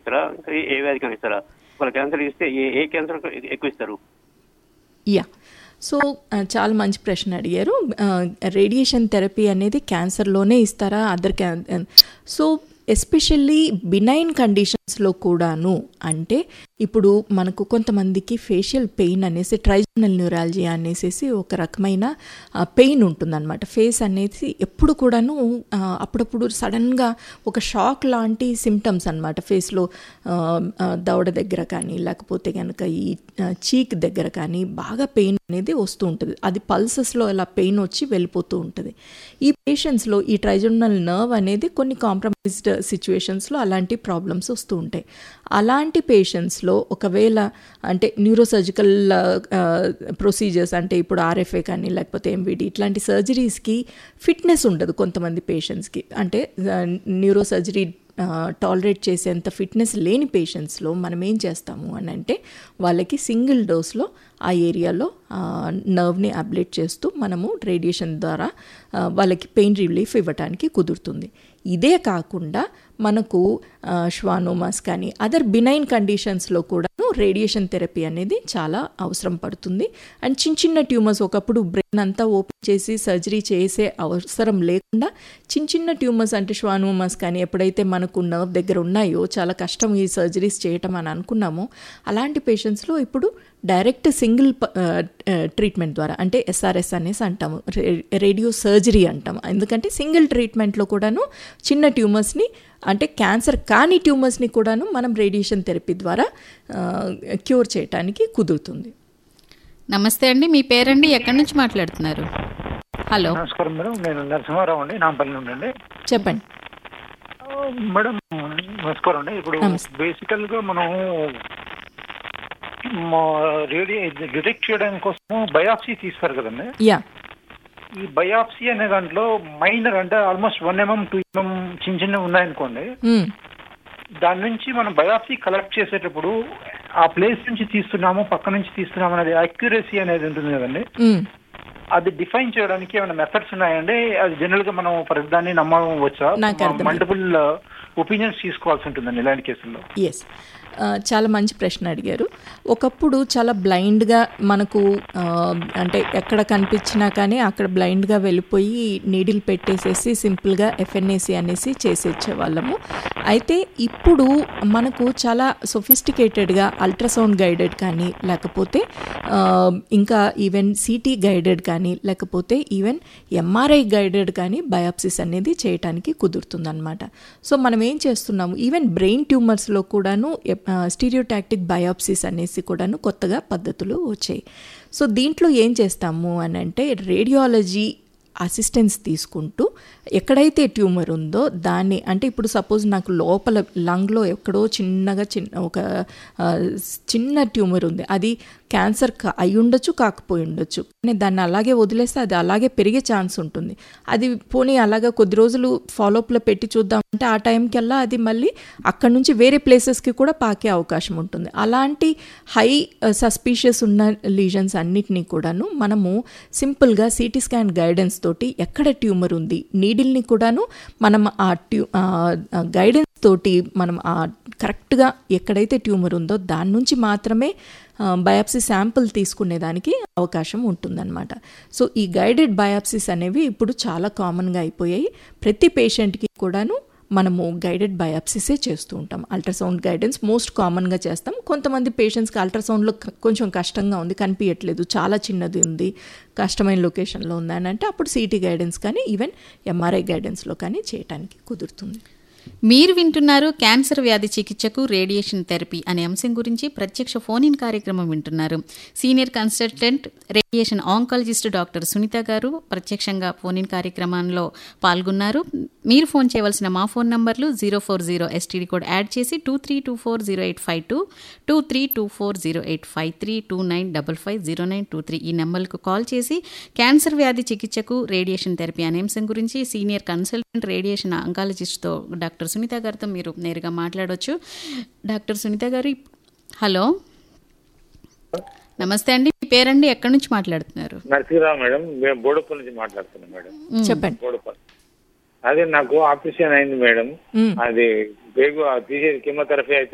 ఇస్తారా, ఏ వ్యాధికైనా ఇస్తారా? వాళ్ళ క్యాన్సర్ ఇస్తే ఏ క్యాన్సర్ ఎక్కువ ఇస్తారు? యా, సో చాలా మంచి ప్రశ్న అడిగారు. రేడియేషన్ థెరపీ అనేది క్యాన్సర్లోనే ఇస్తారా, అదర్ సో ఎస్పెషల్లీ బినైన్ కండిషన్స్లో కూడాను, అంటే ఇప్పుడు మనకు కొంతమందికి ఫేషియల్ పెయిన్ అనేసి ట్రైజనల్ న్యూరాలజియా అనేసి ఒక రకమైన పెయిన్ ఉంటుందన్నమాట. ఫేస్ అనేది ఎప్పుడు కూడాను అప్పుడప్పుడు సడన్గా ఒక షాక్ లాంటి సిమ్టమ్స్ అనమాట. ఫేస్లో దవడ దగ్గర కానీ లేకపోతే కనుక ఈ చీక్ దగ్గర కానీ బాగా పెయిన్ అనేది వస్తూ ఉంటుంది. అది పల్సెస్లో ఇలా పెయిన్ వచ్చి వెళ్ళిపోతూ ఉంటుంది. ఈ పేషెంట్స్లో ఈ ట్రైజనల్ నర్వ్ అనేది కొన్ని కాంప్రమైజ్డ్ సిచ్యువేషన్స్లో అలాంటి ప్రాబ్లమ్స్ వస్తూ ఉంటాయి. అలాంటి పేషెంట్స్లో ఒకవేళ అంటే న్యూరోసర్జికల్ ప్రొసీజర్స్, అంటే ఇప్పుడు ఆర్ఎఫ్ఏ కానీ లేకపోతే ఎంవిడి ఇట్లాంటి సర్జరీస్కి ఫిట్నెస్ ఉండదు కొంతమంది పేషెంట్స్కి. అంటే న్యూరోసర్జరీ టాలరేట్ చేసేంత ఫిట్నెస్ లేని పేషెంట్స్లో మనం ఏం చేస్తాము అని అంటే వాళ్ళకి సింగిల్ డోస్లో ఆ ఏరియాలో నర్వ్ని అబ్లేట్ చేస్తూ మనము రేడియేషన్ ద్వారా వాళ్ళకి పెయిన్ రిలీఫ్ ఇవ్వడానికి కుదురుతుంది. ఇదే కాకుండా మనకు శ్వానోమాస్ కానీ అదర్ బినైన్ కండిషన్స్లో కూడాను రేడియేషన్ థెరపీ అనేది చాలా అవసరం పడుతుంది. అండ్ చిన్న చిన్న ట్యూమర్స్, ఒకప్పుడు బ్రెయిన్ అంతా ఓపెన్ చేసి సర్జరీ చేసే అవసరం లేకుండా చిన్న చిన్న ట్యూమర్స్ అంటే శ్వానోమాస్ కానీ ఎప్పుడైతే మనకు నర్వ్ దగ్గర ఉన్నాయో చాలా కష్టం ఈ సర్జరీస్ చేయటం అని అనుకున్నామో, అలాంటి పేషెంట్స్లో ఇప్పుడు డైరెక్ట్ సింగిల్ ట్రీట్మెంట్ ద్వారా, అంటే ఎస్ఆర్ఎస్ అనేసి అంటాము, రేడియో సర్జరీ అంటాము. ఎందుకంటే సింగిల్ ట్రీట్మెంట్లో కూడాను చిన్న ట్యూమర్స్ని, అంటే క్యాన్సర్ కాని ట్యూమర్స్ని కూడాను మనం రేడియేషన్ థెరపీ ద్వారా క్యూర్ చేయడానికి కుదురుతుంది. నమస్తే అండి, మీ పేరండి, ఎక్కడి నుంచి మాట్లాడుతున్నారు? హలో, నమస్కారం మేడం, నేను నరసింహారావు అండి, నాంపల్లి నుండి అండి. చెప్పండి మేడం. నమస్కారం అండి. ఇప్పుడు బేసికల్గా మనం డిటెక్ట్ చేయడానికి కోసం బయాప్సీ తీస్తారు కదండి. యా, ఈ బయాప్సీ అనే దాంట్లో మైనర్ అంటే ఆల్మోస్ట్ 1 mm 2 mm చిన్న చిన్నవి ఉన్నాయనుకోండి, దాని నుంచి మనం బయాప్సీ కలెక్ట్ చేసేటప్పుడు ఆ ప్లేస్ నుంచి తీస్తున్నాము పక్క నుంచి తీస్తున్నాము అనేది అక్యురసీ అనేది ఉంటుంది కదండి. అది డిఫైన్ చేయడానికి ఏమైనా మెథడ్స్ ఉన్నాయండి? అది జనరల్ గా మనం దాన్ని నమ్మవచ్చా? మల్టిపుల్ ఒపీనియన్స్ తీసుకోవాల్సి ఉంటుందండి ఇలాంటి కేసుల్లో. ఎస్, చాలా మంచి ప్రశ్న అడిగారు. ఒకప్పుడు చాలా బ్లైండ్గా మనకు అంటే ఎక్కడ కనిపించినా కానీ అక్కడ బ్లైండ్గా వెళ్ళిపోయి నీడిల్ పెట్టేసేసి సింపుల్గా ఎఫ్ఎన్ఏసి అనేసి చేసేచ్చే వాళ్ళము. అయితే ఇప్పుడు మనకు చాలా సొఫిస్టికేటెడ్గా అల్ట్రాసౌండ్ గైడెడ్ కానీ లేకపోతే ఇంకా ఈవెన్ సిటీ గైడెడ్ కానీ లేకపోతే ఈవెన్ ఎంఆర్ఐ గైడెడ్ కానీ బయాప్సిస్ అనేది చేయటానికి కుదురుతుందన్నమాట. సో మనం ఏం చేస్తున్నాము, ఈవెన్ బ్రెయిన్ ట్యూమర్స్లో కూడాను స్టీరియోటాక్టిక్ బయాప్సిస్ అనేసి కూడాను కొత్తగా పద్ధతులు వచ్చాయి. సో దీంట్లో ఏం చేస్తాము అని అంటే రేడియాలజీ అసిస్టెన్స్ తీసుకుంటూ ఎక్కడైతే ట్యూమర్ ఉందో దాన్ని, అంటే ఇప్పుడు సపోజ్ నాకు లోపల లంగ్లో ఎక్కడో ఒక చిన్న ట్యూమర్ ఉంది, అది క్యాన్సర్ అయి ఉండొచ్చు కాకపోయి ఉండొచ్చు, కానీ దాన్ని అలాగే వదిలేస్తే అది అలాగే పెరిగే ఛాన్స్ ఉంటుంది. అది పోనీ అలాగా కొద్ది రోజులు ఫాలోఅప్లో పెట్టి చూద్దామంటే ఆ టైంకల్లా అది మళ్ళీ అక్కడ నుంచి వేరే ప్లేసెస్కి కూడా పాకే అవకాశం ఉంటుంది. అలాంటి హై సస్పీషియస్ ఉన్న లీజన్స్ అన్నిటినీ కూడాను మనము సింపుల్గా సిటీ స్కాన్ గైడెన్స్ తోటి ఎక్కడ ట్యూమర్ ఉంది, నీడిల్ని కూడాను మనం ఆ గైడెన్స్ తోటి మనం ఆ కరెక్ట్గా ఎక్కడైతే ట్యూమర్ ఉందో దాని నుంచి మాత్రమే బయాప్సీ శాంపుల్ తీసుకునేదానికి అవకాశం ఉంటుందన్నమాట. సో ఈ గైడెడ్ బయాప్సీస్ అనేవి ఇప్పుడు చాలా కామన్గా అయిపోయాయి. ప్రతి పేషెంట్కి కూడాను మనము గైడెడ్ బయాప్సీసే చేస్తూ ఉంటాం. అల్ట్రాసౌండ్ గైడెన్స్ మోస్ట్ కామన్గా చేస్తాం. కొంతమంది పేషెంట్స్కి అల్ట్రాసౌండ్లో కొంచెం కష్టంగా ఉంది, కనిపించట్లేదు, చాలా చిన్నది ఉంది, కష్టమైన లొకేషన్లో ఉంది అని అంటే అప్పుడు సిటీ గైడెన్స్ కానీ ఈవెన్ ఎంఆర్ఐ గైడెన్స్లో కానీ చేయడానికి కుదురుతుంది. మీరు వింటున్నారు క్యాన్సర్ వ్యాధి చికిత్సకు రేడియేషన్ థెరపీ అనే అంశం గురించి ప్రత్యక్ష ఫోన్ ఇన్ కార్యక్రమం వింటున్నారు. Senior consultant radiation oncologist doctor Sunitha గారు ప్రత్యక్షంగా ఫోన్ ఇన్ కార్యక్రమంలో పాల్గొన్నారు. మీరు ఫోన్ చేయవలసిన మా ఫోన్ నంబర్లు 040 STD కోడ్ యాడ్ చేసి 23240852, 23240853, 29550923 ఈ నెంబర్లకు కాల్ చేసి క్యాన్సర్ వ్యాధి చికిత్సకు రేడియేషన్ థెరపీ అనే అంశం గురించి senior consultant radiation ఆంకాలజిస్ట్తో doctor Sunitha గారితో మీరు నేరుగా మాట్లాడవచ్చు. డాక్టర్ సునీత గారు, హలో, నమస్తే అండి, మీ పేరండి, ఎక్కడి నుంచి మాట్లాడుతున్నారు? నరసింహరావు మేడం, మేము బోడుపల్లి నుంచి మాట్లాడుతున్నాం మేడం. చెప్పండి. బోడుపల్లి, అదే నాకు ఆపరేషన్ అయింది మేడం, అది బేగు తీసేది కీమోథెరపీ అయితే